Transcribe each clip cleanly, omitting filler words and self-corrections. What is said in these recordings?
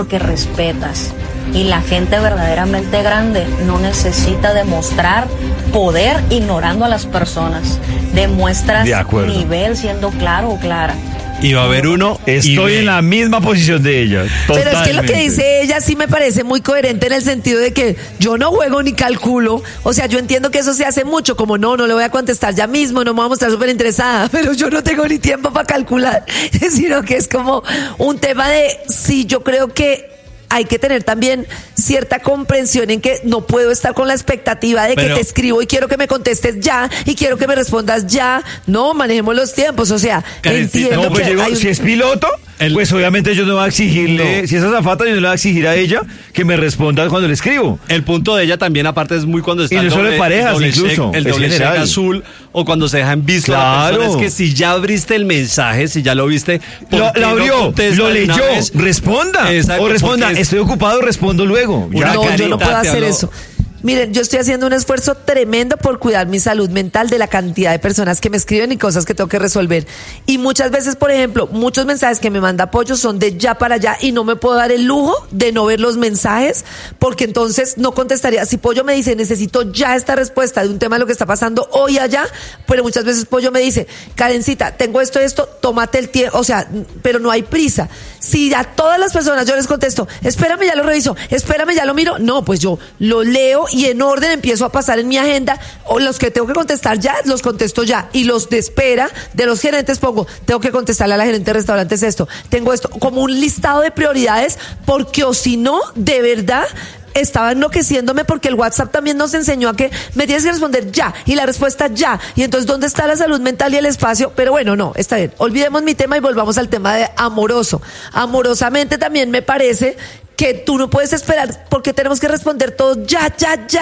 porque respetas. Y la gente verdaderamente grande no necesita demostrar poder ignorando a las personas. Demuestras nivel siendo claro o clara. Y va a haber uno. Estoy en la misma posición de ella. Pero es que lo que dice ella sí me parece muy coherente en el sentido de que yo no juego ni calculo. O sea, yo entiendo que eso se hace mucho, como no le voy a contestar ya mismo, no me voy a mostrar súper interesada, pero yo no tengo ni tiempo para calcular, sino que es como un tema de sí, yo creo que hay que tener también cierta comprensión en que no puedo estar con la expectativa de que te escribo y quiero que me contestes ya y quiero que me respondas ya. No, manejemos los tiempos, o sea, entiendo no, pues que si es piloto, pues obviamente yo no voy a exigirle, si es azafata yo no le voy a exigir a ella que me responda cuando le escribo. El punto de ella también aparte es muy cuando está y no solo de parejas incluso, el doble check azul o cuando se deja en visto la persona. Es que si ya abriste el mensaje, si ya lo viste, lo abrió, lo leyó, responda. Exacto, o responda, estoy ocupado, respondo luego. No, yo no puedo hacer eso. Miren, yo estoy haciendo un esfuerzo tremendo por cuidar mi salud mental de la cantidad de personas que me escriben y cosas que tengo que resolver. Y muchas veces, por ejemplo, muchos mensajes que me manda Pollo son de ya para allá y no me puedo dar el lujo de no ver los mensajes porque entonces no contestaría. Si Pollo me dice, necesito ya esta respuesta de un tema de lo que está pasando hoy allá, pero muchas veces Pollo me dice, Karencita, tengo esto, tómate el tiempo, o sea, pero no hay prisa. Si a todas las personas yo les contesto, espérame, ya lo reviso, espérame, ya lo miro, no, pues yo lo leo y en orden empiezo a pasar en mi agenda, o los que tengo que contestar ya, los contesto ya, y los de espera de los gerentes pongo, tengo que contestarle a la gerente de restaurantes esto, tengo esto, como un listado de prioridades, porque o si no, de verdad, estaba enloqueciéndome porque el WhatsApp también nos enseñó a que me tienes que responder ya, y la respuesta ya, y entonces ¿dónde está la salud mental y el espacio? Pero bueno, no, está bien, olvidemos mi tema y volvamos al tema de amoroso. Amorosamente también me parece que tú no puedes esperar porque tenemos que responder todo ya.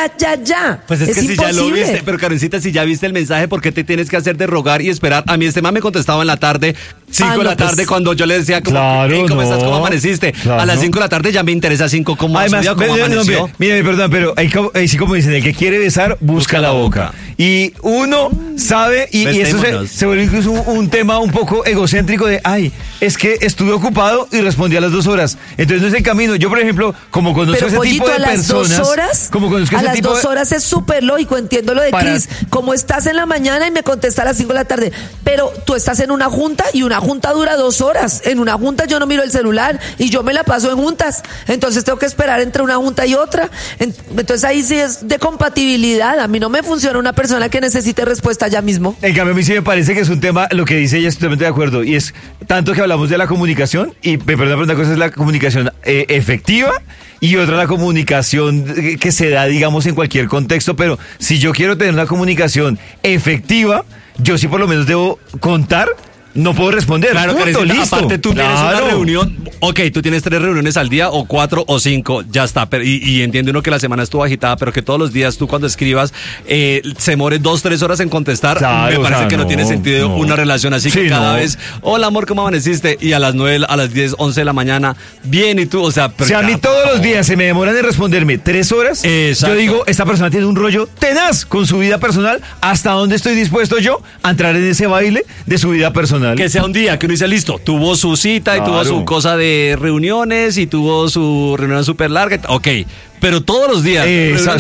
Pues es que imposible. Si ya lo viste, pero Karencita, si ya viste el mensaje, ¿por qué te tienes que hacer de rogar y esperar? A mí este man me contestaba en la tarde, 5 de la tarde, cuando yo le decía, ¿cómo estás? ¿Cómo amaneciste? Claro, a las 5 de la tarde ya me interesa 5, ¿cómo amaneció? Mire, perdón, pero sí, como dicen, el que quiere besar, busca la boca. Y uno sabe, y eso se vuelve incluso un tema un poco egocéntrico de, es que estuve ocupado y respondí a las 2 horas. Entonces no es el camino. Yo, por ejemplo, como conozco ese tipo de personas... a las 2 horas es súper lógico, entiendo lo de Cris. Como estás en la mañana y me contesta a las 5 de la tarde, pero tú estás en una junta y una junta dura 2 horas. En una junta yo no miro el celular y yo me la paso en juntas. Entonces tengo que esperar entre una junta y otra. Entonces ahí sí es de compatibilidad. A mí no me funciona una persona que necesite respuesta ya mismo. En cambio, a mí sí me parece que es un tema, lo que dice ella, estoy totalmente de acuerdo. Y es tanto que hablamos de la comunicación, y perdón, una cosa es la comunicación efectiva y otra la comunicación que se da, digamos, en cualquier contexto. Pero si yo quiero tener una comunicación efectiva, yo sí por lo menos debo contar. No puedo responder. Claro, punto, listo. Aparte tú tienes una reunión, tú tienes 3 reuniones al día o 4 o 5, ya está. Y entiende uno que la semana estuvo agitada, pero que todos los días tú cuando escribas se more 2-3 horas en contestar. Me parece que no tiene sentido una relación así, que cada vez, hola amor, ¿cómo amaneciste? Y a las 9, a las 10, 11 de la mañana, bien, y tú, o sea... Pero si a mí todos los días se me demoran en responderme 3 horas, yo digo, esta persona tiene un rollo tenaz con su vida personal. ¿Hasta dónde estoy dispuesto yo a entrar en ese baile de su vida personal? Que sea un día que uno dice, listo, tuvo su cita y tuvo su cosa de reuniones y tuvo su reunión súper larga, pero todos los días.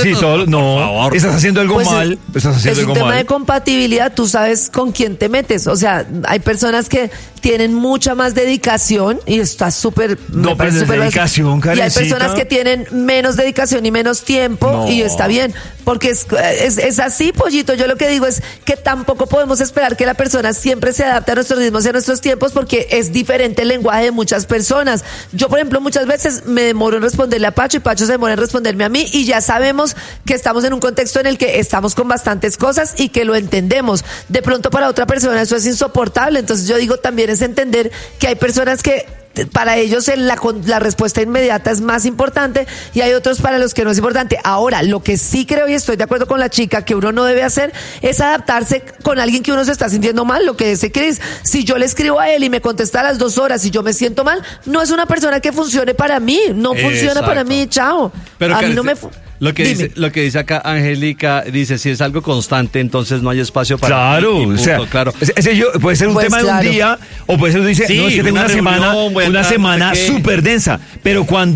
No, estás haciendo algo mal. Es un tema de compatibilidad, tú sabes con quién te metes. O sea, hay personas que tienen mucha más dedicación y está súper... No, pero es dedicación, Karencita. Y hay personas que tienen menos dedicación y menos tiempo y está bien. Porque es así, Pollito. Yo lo que digo es que tampoco podemos esperar que la persona siempre se adapte a nuestros ritmos y a nuestros tiempos porque es diferente el lenguaje de muchas personas. Yo, por ejemplo, muchas veces me demoro en responderle a Pacho y Pacho se demora en responderme a mí y ya sabemos que estamos en un contexto en el que estamos con bastantes cosas y que lo entendemos. De pronto para otra persona eso es insoportable, entonces yo digo también es entender que hay personas que para ellos la respuesta inmediata es más importante y hay otros para los que no es importante. Ahora, lo que sí creo y estoy de acuerdo con la chica que uno no debe hacer es adaptarse con alguien que uno se está sintiendo mal, lo que dice Cris. Si yo le escribo a él y me contesta a las 2 horas y yo me siento mal, no es una persona que funcione para mí, no funciona para mí, chao. Pero a mí no me... Lo que dice acá Angélica, dice, si es algo constante, entonces no hay espacio para... Claro. Puede ser un tema de un día, o puede ser, dice, no, es que tengo una semana súper densa, pero cuando